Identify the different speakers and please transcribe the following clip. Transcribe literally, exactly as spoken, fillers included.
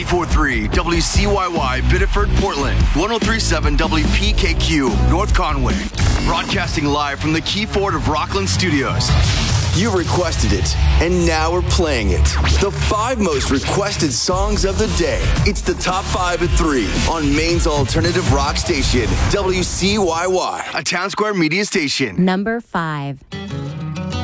Speaker 1: ninety-four point three W C Y Y, Biddeford, Portland. one oh three point seven W P K Q, North Conway. Broadcasting live from the Key Ford of Rockland Studios. You requested it, and now we're playing it. The five most requested songs of the day. It's the top five at three on Maine's alternative rock station, W C Y Y, a Town Square media station.
Speaker 2: Number five.